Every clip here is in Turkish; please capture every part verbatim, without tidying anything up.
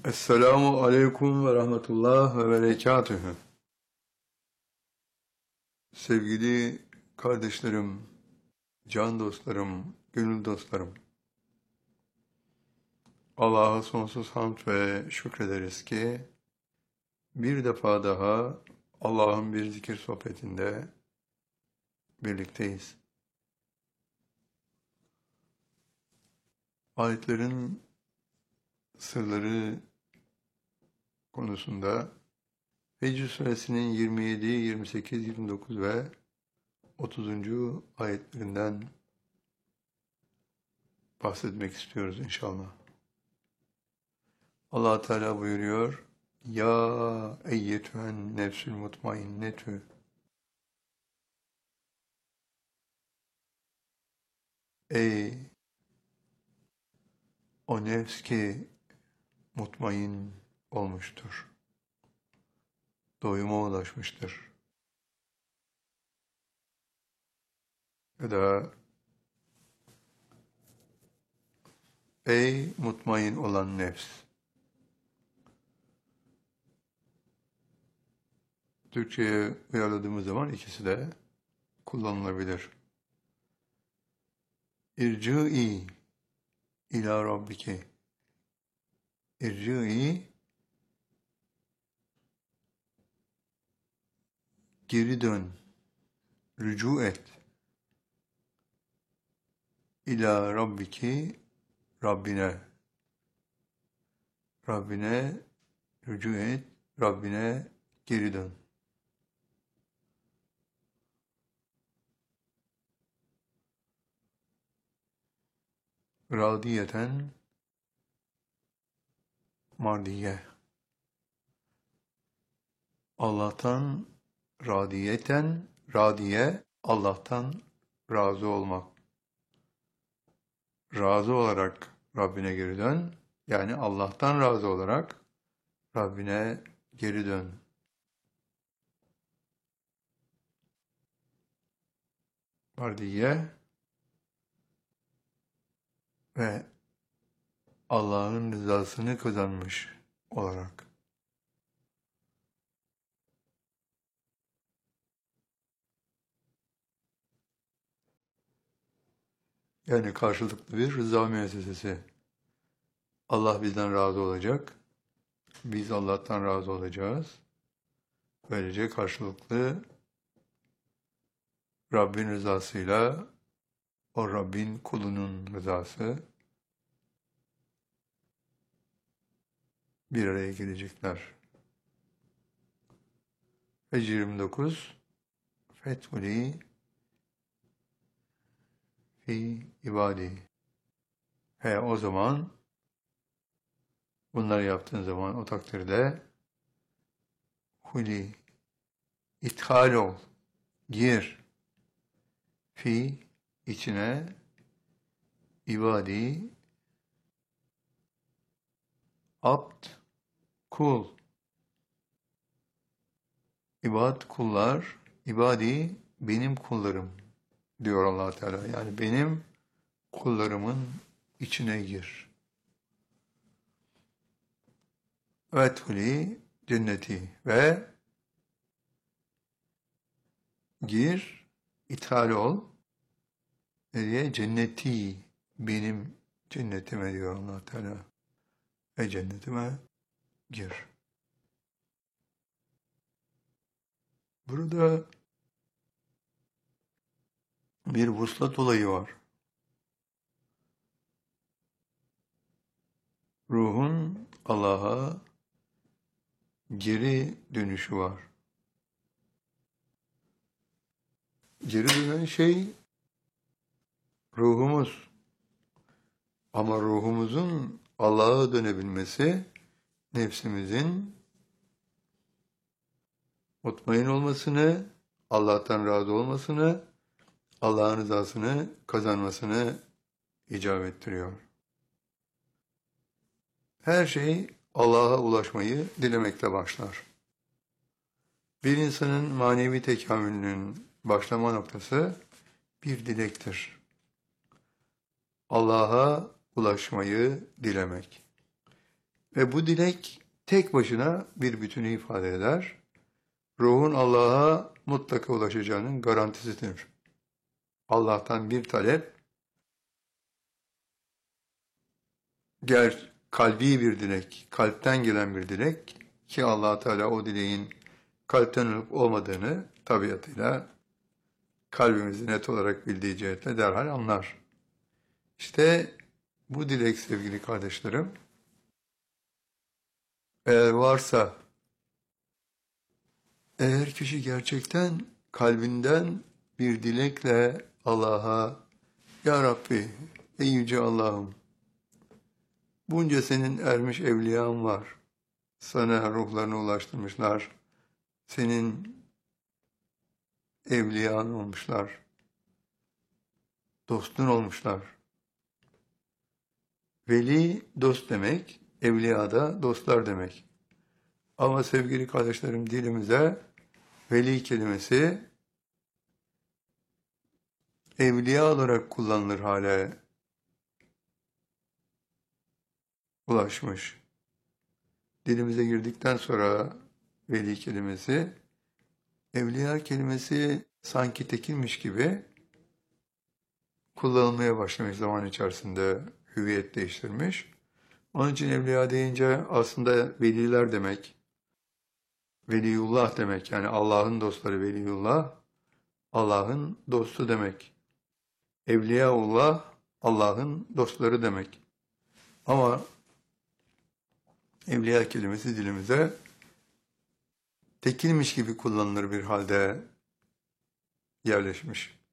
Esselamu aleyküm ve rahmetullah ve berekatühü. Sevgili kardeşlerim, can dostlarım, gönül dostlarım. Allah'a sonsuz hamd ve şükrederiz ki bir defa daha Allah'ın bir zikir sohbetinde birlikteyiz. Ayetlerin sırları konusunda Hicr suresinin yirmi yedi, yirmi sekiz, yirmi dokuz ve otuzuncu ayetlerinden bahsetmek istiyoruz inşallah. Allah Teala buyuruyor: Ya eyyetühen nefsül mutmainnetü, ey o nefs ki mutmain olmuştur, doyuma ulaşmıştır. Ya da ey mutmain olan nefs. Türkçe'ye uyarladığımız zaman ikisi de kullanılabilir. İrci'i ila rabbiki. İrci'i geri dön, rücu et. İla rabbiki, Rabbine. Rabbine rücu et, Rabbine geri dön. Radiyeten mardiye. Allah'tan radiyeten, radiye, Allah'tan razı olmak. Razı olarak Rabbine geri dön. Yani Allah'tan razı olarak Rabbine geri dön. Mardiye ve Allah'ın rızasını kazanmış olarak. Yani karşılıklı bir rıza müessesesi. Allah bizden razı olacak. Biz Allah'tan razı olacağız. Böylece karşılıklı Rabbin rızasıyla o Rabbin kulunun rızası bir araya gelecekler. Ve yirmi dokuz Fethuli fi ibadi. He o zaman bunları yaptığın zaman o takdirde huli ithal ol, gir fi içine ibadi abd kul. İbad kullar, ibadi benim kullarım diyor Allah Teala. Yani benim kullarımın içine gir. Vethuli cenneti ve gir, ithal ol. Nereye? Cenneti, benim cennetime diyor Allah Teala. Ve cennetime gir. Burada bir vuslat olayı var. Ruhun Allah'a geri dönüşü var. Geri dönen şey ruhumuz. Ama ruhumuzun Allah'a dönebilmesi, nefsimizin mutmain olmasını, Allah'tan razı olmasını, Allah'ın rızasını kazanmasını icap ettiriyor. Her şey Allah'a ulaşmayı dilemekle başlar. Bir insanın manevi tekamülünün başlama noktası bir dilektir. Allah'a ulaşmayı dilemek. Ve bu dilek tek başına bir bütünü ifade eder. Ruhun Allah'a mutlaka ulaşacağının garantisidir. Allah'tan bir talep, ger kalbi bir dilek, kalpten gelen bir dilek ki Allah Teala o dileğin kalpten olup olmadığını tabiatıyla kalbimizi net olarak bildiği cihetle derhal anlar. İşte bu dilek sevgili kardeşlerim, eğer varsa, eğer kişi gerçekten kalbinden bir dilekle Allah'a, Ya Rabbi, ey yüce Allah'ım, bunca senin ermiş evliyan var, sana ruhlarını ulaştırmışlar, senin evliyan olmuşlar, dostun olmuşlar. Veli dost demek, evliya da dostlar demek. Ama sevgili kardeşlerim dilimize veli kelimesi evliya olarak kullanılır hale ulaşmış. Dilimize girdikten sonra veli kelimesi, evliya kelimesi sanki tekilmiş gibi kullanılmaya başlamış zaman içerisinde hüviyet değiştirmiş. Onun için evliya deyince aslında veliler demek, veliyullah demek yani Allah'ın dostları veliyullah, Allah'ın dostu demek. Evliyaullah Allah'ın dostları demek. Ama evliya kelimesi dilimize tekilmiş gibi kullanılır bir halde yerleşmiş.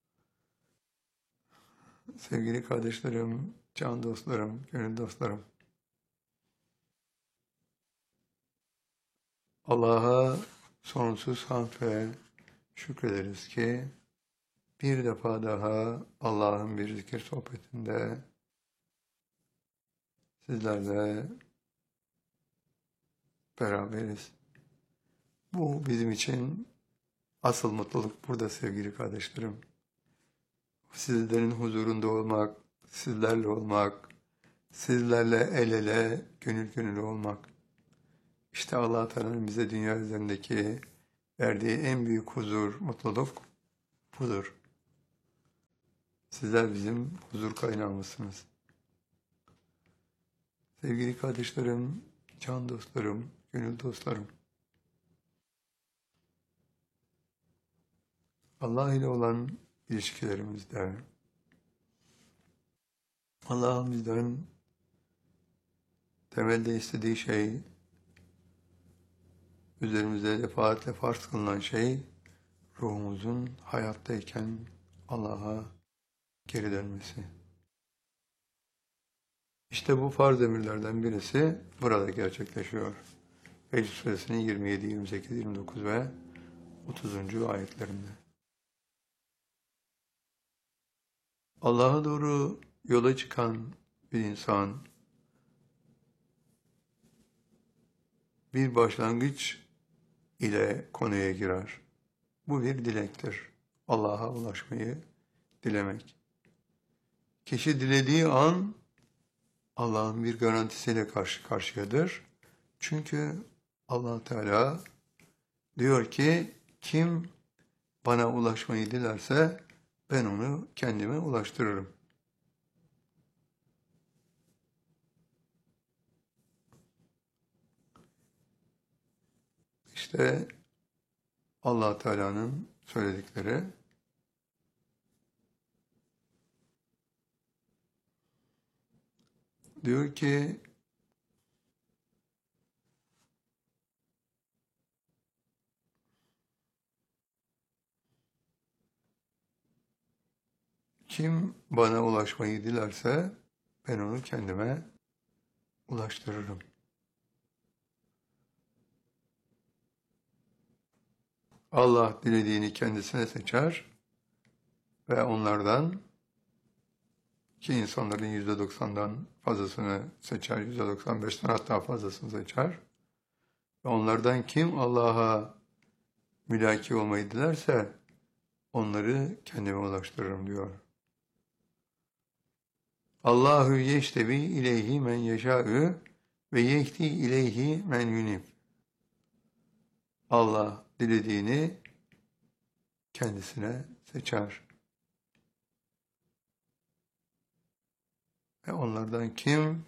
Sevgili kardeşlerim, can dostlarım, gönül dostlarım, Allah'a sonsuz hamd ve şükrederiz ki bir defa daha Allah'ın bir zikir sohbetinde sizlerle beraberiz. Bu bizim için asıl mutluluk burada sevgili kardeşlerim. Sizlerin huzurunda olmak, sizlerle olmak, sizlerle el ele, gönül gönül olmak. İşte Allah Teala'nın bize dünya üzerindeki verdiği en büyük huzur, mutluluk budur. Sizler bizim huzur kaynağımızsınız. Sevgili kardeşlerim, can dostlarım, gönül dostlarım. Allah ile olan ilişkilerimizde Allah'ın bizden temelde istediği şey, üzerimizde defaatle farz kılınan şey, ruhumuzun hayattayken Allah'a geri dönmesi. İşte bu farz emirlerden birisi burada gerçekleşiyor. Fecr Suresinin yirmi yedi, yirmi sekiz, yirmi dokuz ve otuzuncu ayetlerinde. Allah'a doğru yola çıkan bir insan, bir başlangıç ile konuya girer. Bu bir dilektir. Allah'a ulaşmayı dilemek. Kişi dilediği an Allah'ın bir garantisiyle karşı karşıyadır. Çünkü Allah Teala diyor ki kim bana ulaşmayı dilerse ben onu kendime ulaştırırım. İşte Allah Teala'nın söyledikleri diyor ki kim bana ulaşmayı dilerse ben onu kendime ulaştırırım. Allah dilediğini kendisine seçer ve onlardan ki insanların yüzde doksandan fazlasını seçer, yüzde doksan beşten hatta fazlasını seçer. Ve onlardan kim Allah'a mülaki olmayı dilerse onları kendime ulaştırırım diyor. Allahu yeştebi ileyhi men yeşâ'ü Ve yehdi ileyhi men yunib. Allah dilediğini kendisine seçer. Ve onlardan kim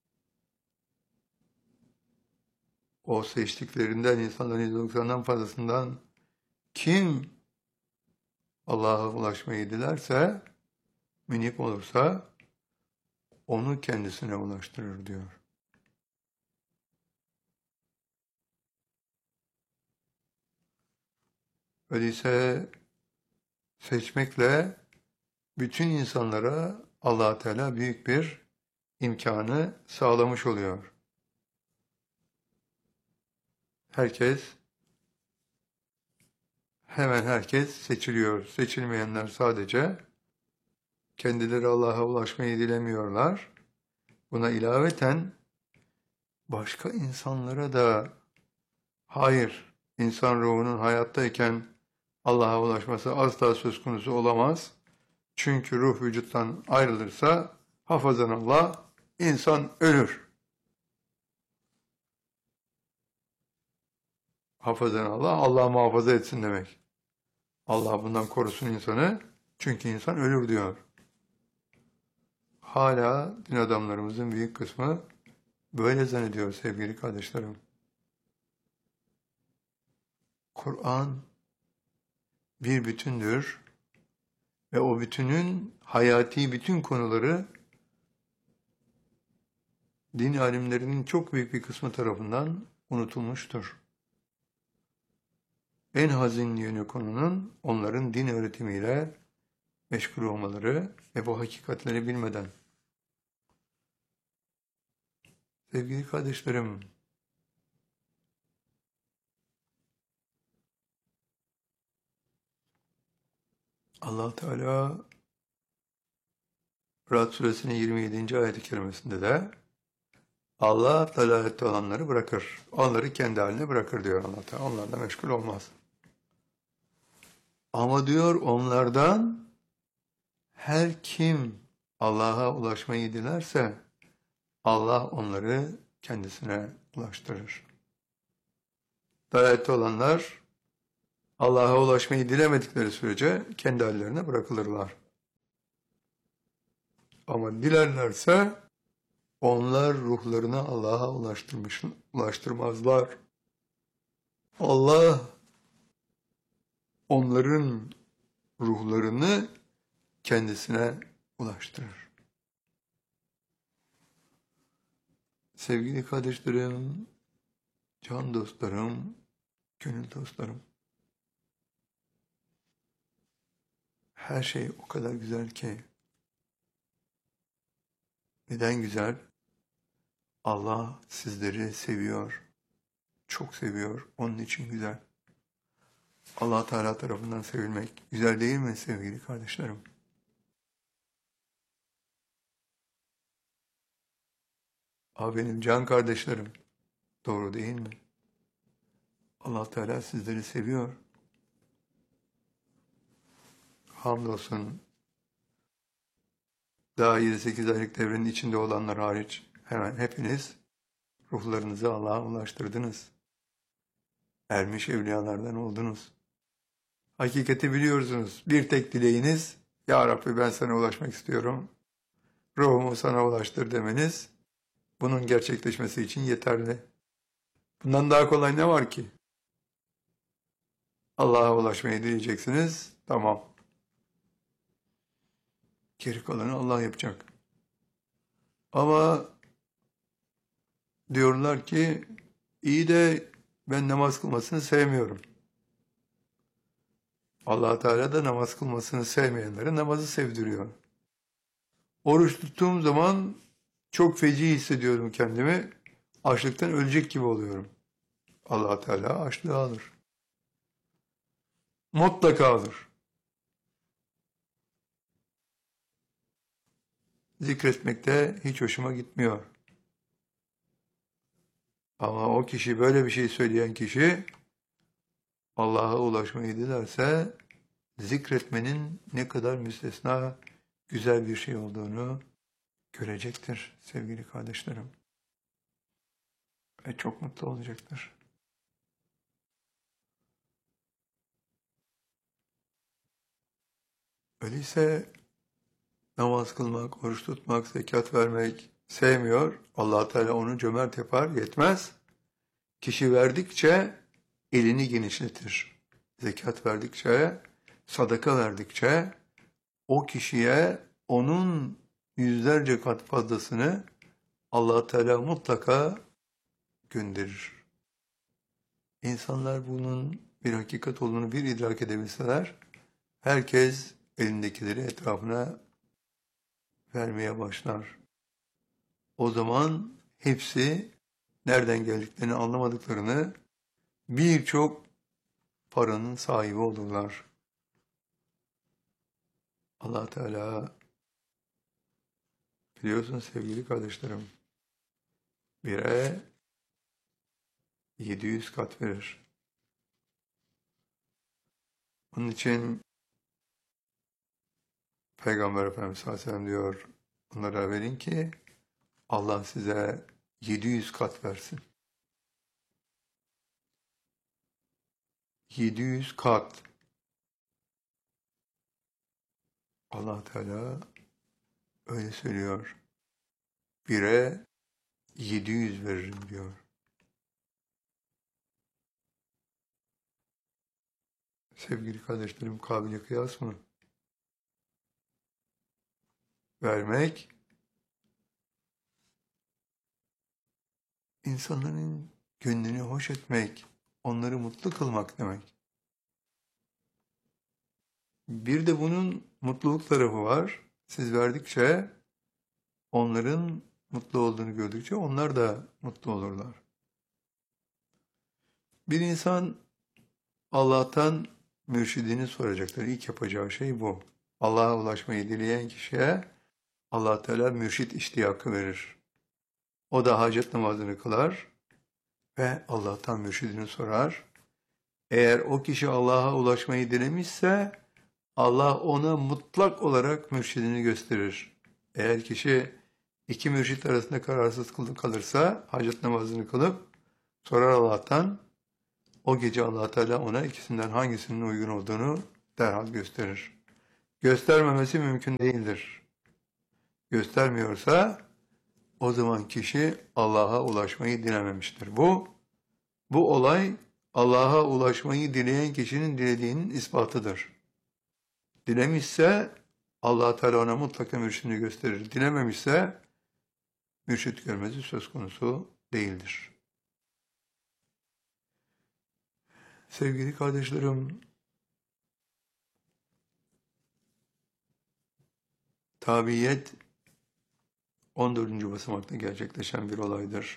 o seçtiklerinden, insanların yüzde doksanından fazlasından kim Allah'a ulaşmayı dilerse, minik olursa onu kendisine ulaştırır diyor. Öyleyse seçmekle bütün insanlara Allah Teala büyük bir imkanı sağlamış oluyor. Herkes, hemen herkes seçiliyor. Seçilmeyenler sadece kendileri Allah'a ulaşmayı dilemiyorlar. Buna ilaveten başka insanlara da hayır, insan ruhunun hayattayken Allah'a ulaşması asla söz konusu olamaz. Çünkü ruh vücuttan ayrılırsa hafazanallah, insan ölür. Hafazanallah, Allah muhafaza etsin demek. Allah bundan korusun insanı. Çünkü insan ölür diyor. Hala din adamlarımızın büyük kısmı böyle zannediyor sevgili kardeşlerim. Kur'an bir bütündür ve o bütünün hayati bütün konuları din alimlerinin çok büyük bir kısmı tarafından unutulmuştur. En hazin yönü konunun onların din öğretimiyle meşgul olmaları ve bu hakikatleri bilmeden. Sevgili kardeşlerim, Allah Teala Ra'd suresinin yirmi yedinci ayet-i kerimesinde de Allah dalalette olanları bırakır. Onları kendi haline bırakır diyor Allah Teala. Onlarla meşgul olmaz. Ama diyor onlardan her kim Allah'a ulaşmayı dilerse Allah onları kendisine ulaştırır. Dalalette olanlar Allah'a ulaşmayı dilemedikleri sürece kendi hallerine bırakılırlar. Ama dilerlerse onlar ruhlarını Allah'a ulaştırmış, ulaştırmazlar. Allah onların ruhlarını kendisine ulaştırır. Sevgili kardeşlerim, can dostlarım, gönül dostlarım, her şey o kadar güzel ki. Neden güzel? Allah sizleri seviyor, çok seviyor, onun için güzel. Allah Teala tarafından sevilmek güzel değil mi sevgili kardeşlerim? Aa, benim can kardeşlerim, doğru değil mi? Allah Teala sizleri seviyor. Hamdolsun, daha yedi sekiz aylık devrenin içinde olanlar hariç hemen hepiniz ruhlarınızı Allah'a ulaştırdınız. Ermiş evliyalardan oldunuz. Hakikati biliyorsunuz. Bir tek dileğiniz, Ya Rabbi ben sana ulaşmak istiyorum, ruhumu sana ulaştır demeniz, bunun gerçekleşmesi için yeterli. Bundan daha kolay ne var ki? Allah'a ulaşmayı dileyeceksiniz, tamam. Geri kalanı Allah yapacak. Ama diyorlar ki, iyi de ben namaz kılmasını sevmiyorum. Allah Teala da namaz kılmasını sevmeyenlere namazı sevdiriyor. Oruç tuttuğum zaman çok feci hissediyorum kendimi. Açlıktan ölecek gibi oluyorum. Allah Teala açlığı alır. Mutlaka alır. Zikretmekte hiç hoşuma gitmiyor. Ama o kişi, böyle bir şey söyleyen kişi Allah'a ulaşmayı dilerse zikretmenin ne kadar müstesna, güzel bir şey olduğunu görecektir sevgili kardeşlerim. ve çok mutlu olacaktır. Öyleyse namaz kılmak, oruç tutmak, zekat vermek sevmiyor. Allah Teala onu cömert yapar, yetmez. Kişi verdikçe elini genişletir. Zekat verdikçe, sadaka verdikçe o kişiye onun yüzlerce kat fazlasını Allah Teala mutlaka gönderir. İnsanlar bunun bir hakikat olduğunu bir idrak edebilseler, herkes elindekileri etrafına vermeye başlar. O zaman hepsi nereden geldiklerini anlamadıklarını birçok paranın sahibi olurlar. Allah Teala biliyorsun sevgili kardeşlerim, bire yedi yüz kat verir. Onun için Peygamber Efendimiz sallallahu aleyhi ve sellem diyor, onlara verin ki Allah size yedi yüz kat versin. yedi yüz kat. Allah Teala öyle söylüyor. Bire yedi yüz veririm diyor. Sevgili kardeşlerim, kabile kıyas mı? Vermek, insanların gönlünü hoş etmek, onları mutlu kılmak demek. Bir de bunun mutluluk tarafı var. Siz verdikçe, onların mutlu olduğunu gördükçe onlar da mutlu olurlar. Bir insan Allah'tan mürşidini soracaktır. İlk yapacağı şey bu. Allah'a ulaşmayı dileyen kişiye Allah Teala mürşit iştiyakı verir. O da hacet namazını kılar ve Allah'tan mürşidini sorar. Eğer o kişi Allah'a ulaşmayı dilemişse Allah ona mutlak olarak mürşidini gösterir. Eğer kişi iki mürşit arasında kararsız kalırsa hacet namazını kılıp sorar Allah'tan, o gece Allah Teala ona ikisinden hangisinin uygun olduğunu derhal gösterir. Göstermemesi mümkün değildir. Göstermiyorsa o zaman kişi Allah'a ulaşmayı dilememiştir. Bu, bu olay Allah'a ulaşmayı dileyen kişinin dilediğinin ispatıdır. Dilemişse Allah Teala ona mutlaka mürşidini gösterir. Dilememişse mürşit görmesi söz konusu değildir. Sevgili kardeşlerim, tabiyet on dördüncü basamakta gerçekleşen bir olaydır.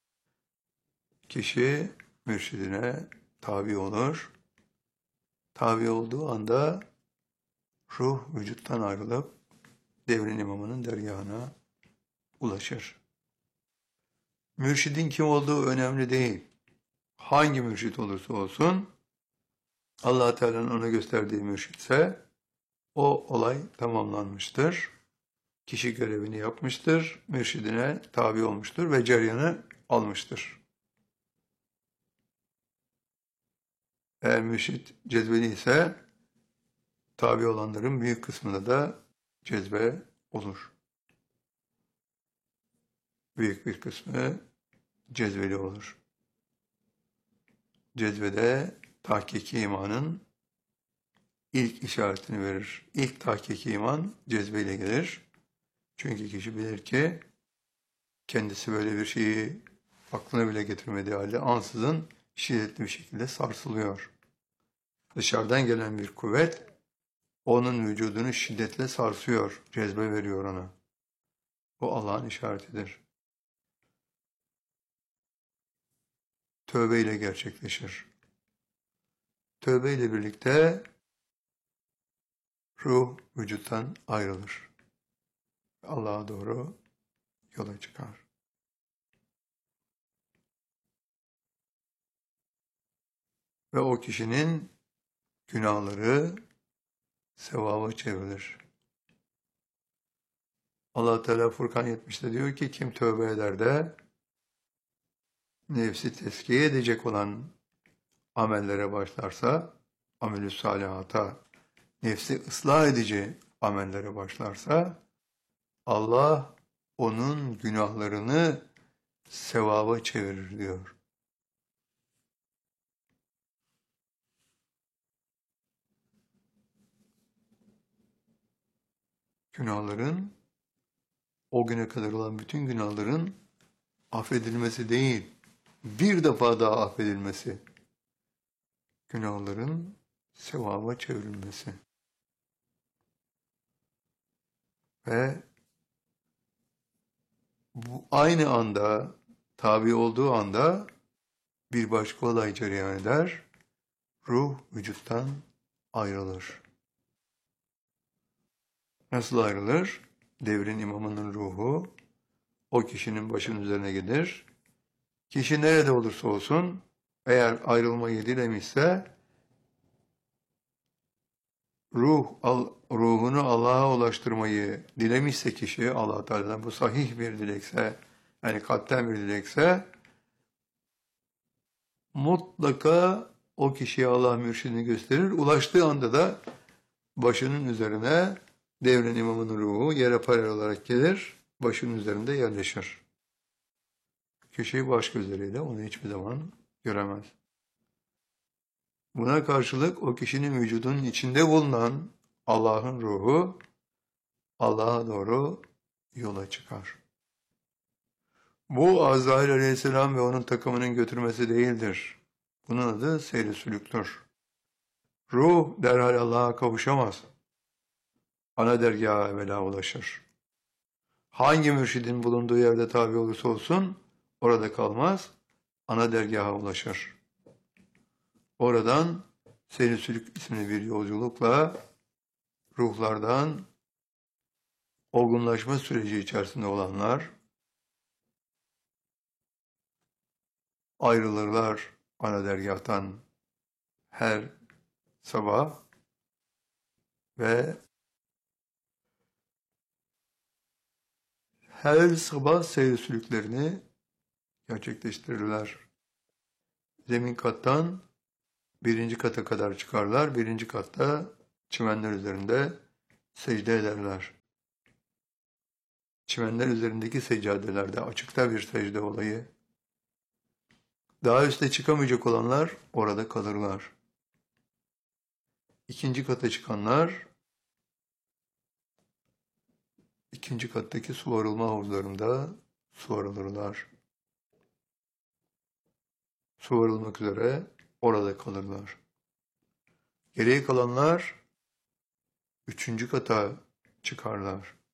Kişi mürşidine tabi olur. Tabi olduğu anda ruh vücuttan ayrılıp devrin imamının dergahına ulaşır. Mürşidin kim olduğu önemli değil. Hangi mürşit olursa olsun, Allah Teala'nın ona gösterdiği mürşitse o olay tamamlanmıştır. Kişi görevini yapmıştır, mürşidine tabi olmuştur ve ceryanı almıştır. Eğer mürşit cezbeli ise tabi olanların büyük kısmında da cezbe olur. Büyük bir kısmı cezbeli olur. Cezbede tahkiki imanın ilk işaretini verir. İlk tahkiki iman cezbeyle gelir. Çünkü kişi bilir ki kendisi böyle bir şeyi aklına bile getirmediği halde ansızın şiddetli bir şekilde sarsılıyor. Dışarıdan gelen bir kuvvet onun vücudunu şiddetle sarsıyor, cezbe veriyor ona. Bu Allah'ın işaretidir. Tövbe ile gerçekleşir. Tövbe ile birlikte ruh vücuttan ayrılır. Allah'a doğru yola çıkar. Ve o kişinin günahları sevaba çevrilir. Allah Teala Furkan yetmişte diyor ki kim tövbe eder de nefsi tezkiye edecek olan amellere başlarsa, amelü salihata, nefsi ıslah edici amellere başlarsa, Allah onun günahlarını sevaba çevirir diyor. Günahların, o güne kadar olan bütün günahların affedilmesi değil, bir defa daha affedilmesi, günahların sevaba çevrilmesi. Ve bu aynı anda, tabi olduğu anda bir başka olay cereyan eder, ruh vücuttan ayrılır. Nasıl ayrılır? Devrin imamının ruhu o kişinin başının üzerine gelir. Kişi nerede olursa olsun, eğer ayrılmayı dilemişse, ruh ruhunu Allah'a ulaştırmayı dilemişse kişi, Allah Teala'dan bu sahih bir dilekse, yani kalpten bir dilekse, mutlaka o kişiye Allah mürşidini gösterir. Ulaştığı anda da başının üzerine devrin imamının ruhu yere paralel olarak gelir, başının üzerinde yerleşir. Kişi baş gözleriyle onu hiçbir zaman göremez. Buna karşılık o kişinin vücudunun içinde bulunan Allah'ın ruhu Allah'a doğru yola çıkar. Bu Azrail Aleyhisselam ve onun takımının götürmesi değildir. Bunun adı seyr-i sülüktür. Ruh derhal Allah'a kavuşamaz. Ana dergaha evvela ulaşır. Hangi mürşidin bulunduğu yerde tabi olursa olsun orada kalmaz, ana dergaha ulaşır. Oradan seyr-i sülük isimli bir yolculukla ruhlardan olgunlaşma süreci içerisinde olanlar ayrılırlar ana dergâhtan her sabah ve her sabah seyir sülüklerini gerçekleştirirler. Zemin kattan birinci kata kadar çıkarlar. Birinci katta çimenler üzerinde secde ederler. Çimenler üzerindeki seccadelerde açıkta bir secde olayı. Daha üste çıkamayacak olanlar orada kalırlar. İkinci kata çıkanlar ikinci kattaki su arılma havuzlarında su arılırlar. Su arılmak üzere orada kalırlar. Geriye kalanlar üçüncü kata çıkarlar.